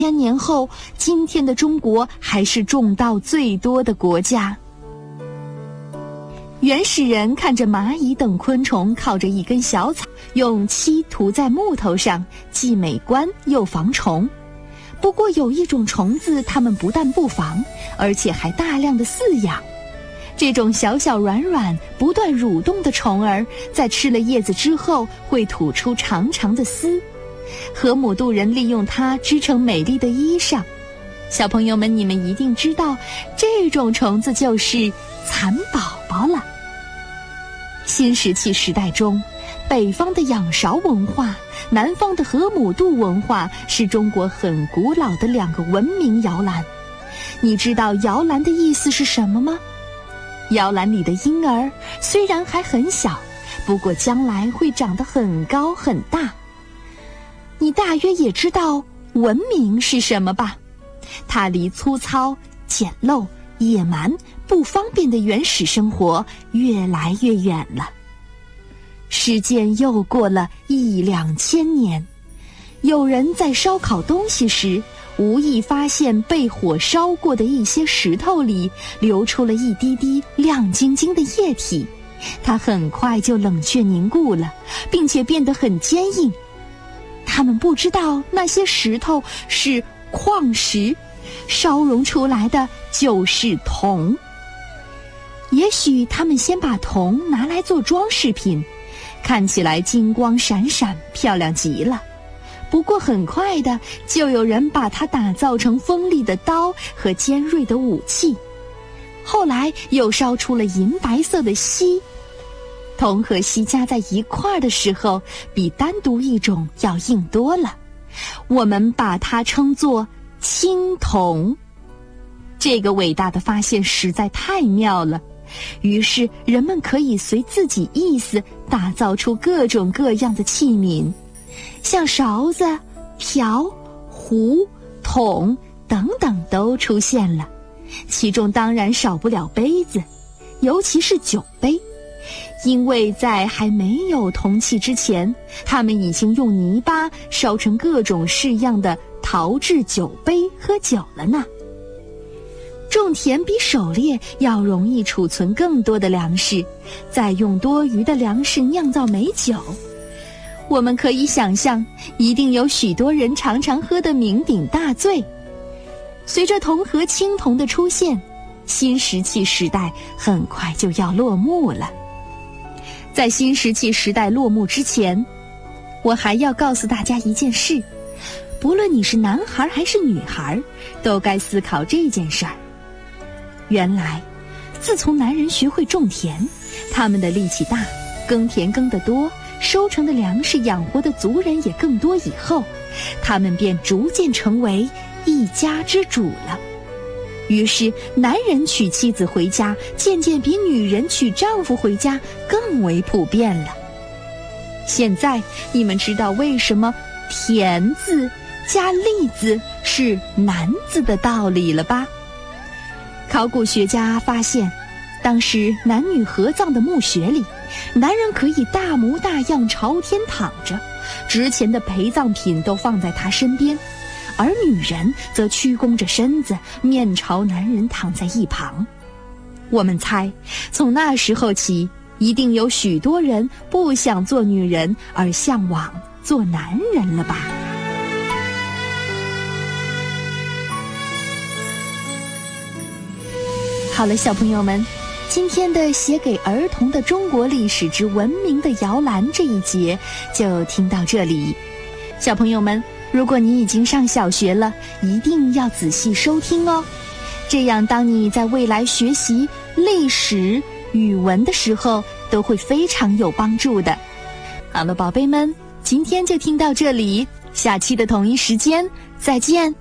1000年后，今天的中国还是种稻最多的国家。原始人看着蚂蚁等昆虫靠着一根小草，用漆涂在木头上，既美观又防虫。不过有一种虫子，它们不但不防，而且还大量的饲养。这种小小软软、不断蠕动的虫儿，在吃了叶子之后，会吐出长长的丝。河姆渡人利用它织成美丽的衣裳。小朋友们，你们一定知道，这种虫子就是蚕宝宝了。新石器时代中，北方的仰韶文化，南方的河姆渡文化是中国很古老的2个文明摇篮。你知道摇篮的意思是什么吗？摇篮里的婴儿虽然还很小，不过将来会长得很高很大。你大约也知道文明是什么吧？它离粗糙、简陋、野蛮、不方便的原始生活越来越远了。时间又过了1-2千年，有人在烧烤东西时，无意发现被火烧过的一些石头里流出了一滴滴亮晶晶的液体，它很快就冷却凝固了，并且变得很坚硬。他们不知道那些石头是矿石，烧熔出来的就是铜。也许他们先把铜拿来做装饰品，看起来金光闪闪，漂亮极了。不过很快的，就有人把它打造成锋利的刀和尖锐的武器。后来又烧出了银白色的锡。铜和锡加在一块儿的时候，比单独一种要硬多了。我们把它称作青铜。这个伟大的发现实在太妙了，于是人们可以随自己意思打造出各种各样的器皿，像勺子、瓢、壶、桶等等都出现了。其中当然少不了杯子，尤其是酒杯。因为在还没有铜器之前，他们已经用泥巴烧成各种式样的陶制酒杯喝酒了呢。种田比狩猎要容易储存更多的粮食，再用多余的粮食酿造美酒。我们可以想象，一定有许多人常常喝得酩酊大醉。随着铜和青铜的出现，新石器时代很快就要落幕了。在新石器时代落幕之前，我还要告诉大家一件事，不论你是男孩还是女孩，都该思考这件事儿。原来，自从男人学会种田，他们的力气大，耕田耕得多，收成的粮食养活的族人也更多以后，他们便逐渐成为一家之主了。于是男人娶妻子回家，渐渐比女人娶丈夫回家更为普遍了。现在你们知道为什么田字加利字是男字的道理了吧？考古学家发现，当时男女合葬的墓穴里，男人可以大模大样朝天躺着，值钱的陪葬品都放在他身边，而女人则屈弓着身子，面朝男人躺在一旁。我们猜，从那时候起，一定有许多人不想做女人，而向往做男人了吧？好了，小朋友们，今天的写给儿童的中国历史之文明的摇篮这一节就听到这里。小朋友们，如果你已经上小学了，一定要仔细收听哦，这样当你在未来学习历史、语文的时候，都会非常有帮助的。好了，宝贝们，今天就听到这里，下期的同一时间再见。